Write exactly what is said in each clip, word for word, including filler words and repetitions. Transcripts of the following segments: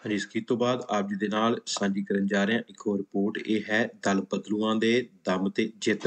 ਹਾਂਜੀ, ਇਸ ਗੀਤ ਤੋਂ ਬਾਅਦ ਆਪ ਜੀ ਦੇ ਨਾਲ ਸਾਂਝੀ ਕਰਨ ਜਾ ਰਹੇ ਹਾਂ ਇੱਕ ਹੋਰ ਰਿਪੋਰਟ। ਇਹ ਹੈ ਦਲ ਬਦਲੂਆਂ ਦੇ ਦਮ ਤੇ ਜਿੱਤ।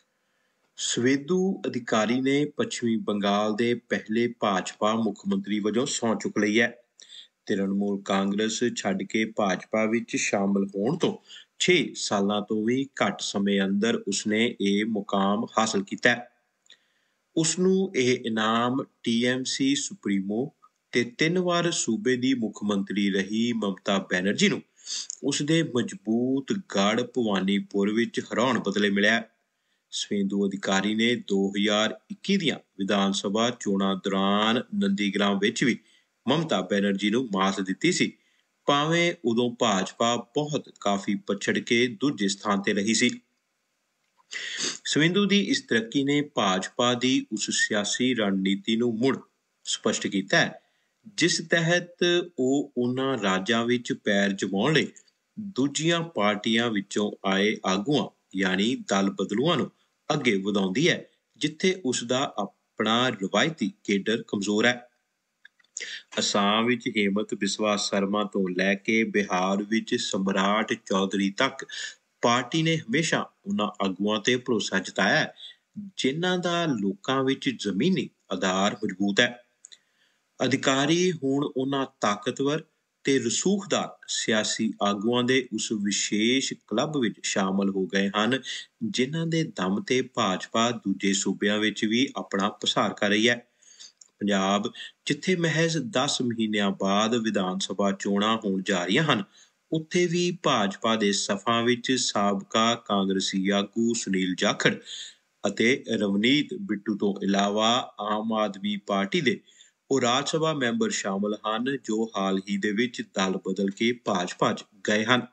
ਸਵੇਦੂ ਅਧਿਕਾਰੀ ਨੇ ਪੱਛਮੀ ਬੰਗਾਲ ਦੇ ਪਹਿਲੇ ਭਾਜਪਾ ਮੁੱਖ ਮੰਤਰੀ ਵਜੋਂ ਸਹੁੰ ਚੁੱਕ ਲਈ ਹੈ। ਤ੍ਰਿਣਮੂਲ ਕਾਂਗਰਸ ਛੱਡ ਕੇ ਭਾਜਪਾ ਵਿੱਚ ਸ਼ਾਮਲ ਹੋਣ ਤੋਂ ਛੇ ਸਾਲਾਂ ਤੋਂ ਵੀ ਘੱਟ ਸਮੇਂ ਅੰਦਰ ਉਸਨੇ ਇਹ ਮੁਕਾਮ ਹਾਸਲ ਕੀਤਾ ਹੈ। ਉਸਨੂੰ ਇਹ ਇਨਾਮ ਟੀ ਐਮ ਸੀ ਸੁਪਰੀਮੋ ਤੇ ਤਿੰਨ ਵਾਰ ਸੂਬੇ ਦੀ ਮੁੱਖ ਮੰਤਰੀ ਰਹੀ ਮਮਤਾ ਬੈਨਰਜੀ ਨੂੰ ਉਸਦੇ ਮਜ਼ਬੂਤ ਗੜ੍ਹ ਭਵਾਨੀਪੁਰ ਵਿੱਚ ਹਰਾਉਣ ਬਦਲੇ ਮਿਲਿਆ। ਸਵੇਂਦੂ ਅਧਿਕਾਰੀ ਨੇ ਦੋ ਹਜ਼ਾਰ ਇੱਕੀ ਦੀਆਂ ਵਿਧਾਨ ਸਭਾ ਚੋਣਾਂ ਦੌਰਾਨ ਨੰਦੀਗ੍ਰਾਮ ਵਿੱਚ ਵੀ ਮਮਤਾ ਬੈਨਰਜੀ ਨੂੰ ਮਾਤ ਦਿੱਤੀ ਸੀ, ਭਾਵੇਂ ਉਦੋਂ ਭਾਜਪਾ ਬਹੁਤ ਕਾਫੀ ਪਛੜ ਕੇ ਦੂਜੇ ਸਥਾਨ ਤੇ ਰਹੀ ਸੀ। ਸਵੇਂਦੂ ਦੀ ਇਸ ਤਰੱਕੀ ਨੇ ਭਾਜਪਾ ਦੀ ਉਸ ਸਿਆਸੀ ਰਣਨੀਤੀ ਨੂੰ ਮੁੜ ਸਪਸ਼ਟ ਕੀਤਾ ਹੈ, ਜਿਸ ਤਹਿਤ ਉਹ ਉਹਨਾਂ ਰਾਜਾਂ ਵਿੱਚ ਪੈਰ ਜਮਾਉਣ ਲਈ ਦੂਜੀਆਂ ਪਾਰਟੀਆਂ ਵਿੱਚੋਂ ਆਏ ਆਗੂਆਂ ਯਾਨੀ ਦਲ ਬਦਲੂਆਂ ਨੂੰ ਅੱਗੇ ਵਧਾਉਂਦੀ ਹੈ, ਜਿੱਥੇ ਉਸ ਦਾ ਆਪਣਾ ਰਵਾਇਤੀ ਕੇਡਰ ਕਮਜ਼ੋਰ ਹੈ। ਅਸਾਮ ਵਿੱਚ ਹੇਮੰਤ ਬਿਸਵਾ ਸਰਮਾ ਤੋਂ ਲੈ ਕੇ ਬਿਹਾਰ ਵਿੱਚ ਸਮਰਾਟ ਚੌਧਰੀ ਤੱਕ ਪਾਰਟੀ ਨੇ ਹਮੇਸ਼ਾ ਉਹਨਾਂ ਆਗੂਆਂ ਤੇ ਭਰੋਸਾ ਜਤਾਇਆ ਹੈ, ਜਿਨ੍ਹਾਂ ਦਾ ਲੋਕਾਂ ਵਿੱਚ ਜ਼ਮੀਨੀ ਆਧਾਰ ਮਜ਼ਬੂਤ ਹੈ। ਅਧਿਕਾਰੀ ਹੁਣ ਉਹਨਾਂ ਤਾਕਤਵਰ ਤੇ ਰਸੂਖਦਾਰ ਸਿਆਸੀ ਆਗੂਆਂ ਦੇ ਉਸ ਵਿਸ਼ੇਸ਼ ਕਲੱਬ ਵਿੱਚ ਸ਼ਾਮਲ ਹੋ ਗਏ ਹਨ, ਜਿਨ੍ਹਾਂ ਦੇ ਦਮ ਤੇ ਭਾਜਪਾ ਦੂਜੇ ਸੂਬਿਆਂ ਵਿੱਚ ਵੀ ਆਪਣਾ ਪਸਾਰ ਕਰ ਰਹੀ ਹੈ। ਪੰਜਾਬ, ਜਿੱਥੇ ਮਹਿਜ਼ ਦਸ ਮਹੀਨਿਆਂ ਬਾਅਦ ਵਿਧਾਨ ਸਭਾ ਚੋਣਾਂ ਹੋਣ ਜਾ ਰਹੀਆਂ ਹਨ, ਉੱਥੇ ਵੀ ਭਾਜਪਾ ਦੇ ਸਫਾਂ ਵਿੱਚ ਸਾਬਕਾ ਕਾਂਗਰਸੀ ਆਗੂ ਸੁਨੀਲ ਜਾਖੜ ਅਤੇ ਰਵਨੀਤ ਬਿੱਟੂ ਤੋਂ ਇਲਾਵਾ ਆਮ ਆਦਮੀ ਪਾਰਟੀ ਦੇ ਉਹ ਰਾਜ ਸਭਾ ਮੈਂਬਰ ਸ਼ਾਮਲ ਹਨ, ਜੋ ਹਾਲ ਹੀ ਦੇ ਵਿੱਚ ਦਲ ਬਦਲ ਕੇ ਭਾਜਪਾ 'ਚ ਗਏ ਹਨ।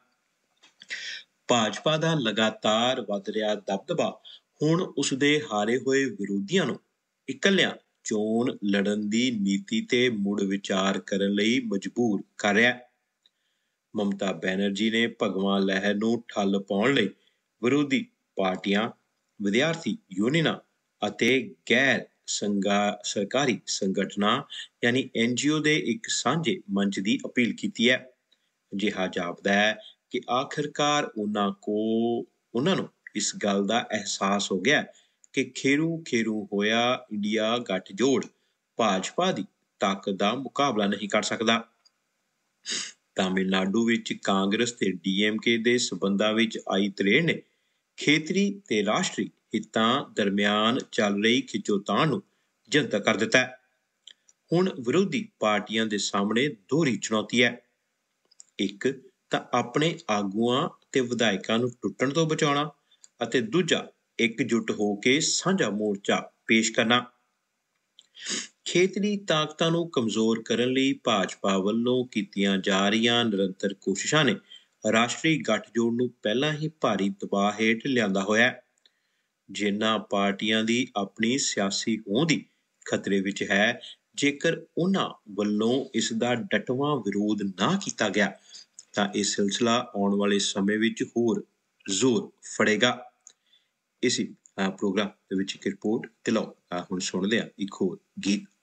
ਭਾਜਪਾ ਦਾ ਲਗਾਤਾਰ ਵੱਧ ਰਿਹਾ ਦਬਦਬਾ ਹੁਣ ਉਸਦੇ ਹਾਰੇ ਹੋਏ ਵਿਰੋਧੀਆਂ ਨੂੰ ਇਕੱਲਿਆਂ ਚੋਣ ਲੜਨ ਦੀ ਨੀਤੀ ਤੇ ਮੁੜ ਵਿਚਾਰ ਕਰਨ ਲਈ ਮਜਬੂਰ ਕਰ ਰਿਹਾ ਹੈ। ਮਮਤਾ ਬੈਨਰਜੀ ਨੇ ਭਗਵਾਂ ਲਹਿਰ ਨੂੰ ਠੱਲ ਪਾਉਣ ਲਈ ਵਿਰੋਧੀ ਪਾਰਟੀਆਂ, ਵਿਦਿਆਰਥੀ ਯੂਨੀਅਨਾਂ ਅਤੇ ਗੈਰ ਸੰਗਾ ਸਰਕਾਰੀ ਸੰਗਠਨਾਂ ਯਾਨੀ ਐਨ ਜੀ ਓ ਦੇ ਇੱਕ ਸਾਂਝੇ ਮੰਚ ਦੀ ਅਪੀਲ ਕੀਤੀ ਹੈ। ਅਜਿਹਾ ਜਾਪਦਾ ਹੈ ਕਿ ਆਖਿਰਕਾਰ ਉਹਨਾਂ ਕੋ ਉਹਨਾਂ ਨੂੰ ਇਸ ਗੱਲ ਦਾ ਅਹਿਸਾਸ ਹੋ ਗਿਆ ਕਿ ਖੇਰੂ ਖੇਰੂ ਹੋਇਆ ਇੰਡੀਆ ਗੱਠਜੋੜ ਭਾਜਪਾ ਦੀ ਤਾਕਤ ਦਾ ਮੁਕਾਬਲਾ ਨਹੀਂ ਕਰ ਸਕਦਾ। ਤਾਮਿਲਨਾਡੂ ਵਿੱਚ ਕਾਂਗਰਸ ਤੇ ਡੀ ਐਮ ਕੇ ਦੇ ਸਬੰਧਾਂ ਵਿੱਚ ਆਈ ਤਰੇੜ ਨੇ ਖੇਤਰੀ ਤੇ ਰਾਸ਼ਟਰੀ ਹਿੱਤਾਂ ਦਰਮਿਆਨ ਚੱਲ ਰਹੀ ਖਿੱਚੋਤਾਣ ਨੂੰ ਜਨਤਕ ਕਰ ਦਿੱਤਾ ਹੈ। ਹੁਣ ਵਿਰੋਧੀ ਪਾਰਟੀਆਂ ਦੇ ਸਾਹਮਣੇ ਦੋਹਰੀ ਚੁਣੌਤੀ ਹੈ। ਇੱਕ ਤਾਂ ਆਪਣੇ ਆਗੂਆਂ ਤੇ ਵਿਧਾਇਕਾਂ ਨੂੰ ਟੁੱਟਣ ਤੋਂ ਬਚਾਉਣਾ ਅਤੇ ਦੂਜਾ ਇਕਜੁੱਟ ਹੋ ਕੇ ਸਾਂਝਾ ਮੋਰਚਾ ਪੇਸ਼ ਕਰਨਾ। ਖੇਤਰੀ ਤਾਕਤਾਂ ਨੂੰ ਕਮਜ਼ੋਰ ਕਰਨ ਲਈ ਭਾਜਪਾ ਵੱਲੋਂ ਕੀਤੀਆਂ ਜਾ ਰਹੀਆਂ ਨਿਰੰਤਰ ਕੋਸ਼ਿਸ਼ਾਂ ਨੇ ਰਾਸ਼ਟਰੀ ਗੱਠਜੋੜ ਨੂੰ ਪਹਿਲਾਂ ਹੀ ਭਾਰੀ ਦਬਾਅ ਹੇਠ ਲਿਆਂਦਾ ਹੋਇਆ ਹੈ। ਜਿਨ੍ਹਾਂ ਪਾਰਟੀਆਂ ਦੀ ਆਪਣੀ ਸਿਆਸੀ ਹੋਂਦ ਹੀ ਖਤਰੇ ਵਿੱਚ ਹੈ, ਜੇਕਰ ਉਹਨਾਂ ਵੱਲੋਂ ਇਸ ਦਾ ਡਟਵਾਂ ਵਿਰੋਧ ਨਾ ਕੀਤਾ ਗਿਆ ਤਾਂ ਇਹ ਸਿਲਸਿਲਾ ਆਉਣ ਵਾਲੇ ਸਮੇਂ ਵਿੱਚ ਹੋਰ ਜ਼ੋਰ ਫੜੇਗਾ। ਇਸੇ ਪ੍ਰੋਗਰਾਮ ਦੇ ਵਿੱਚ ਇੱਕ ਰਿਪੋਰਟ ਤੇ ਲਓ ਹੁਣ ਸੁਣਦੇ ਹਾਂ ਇੱਕ ਹੋਰ ਗੀਤ।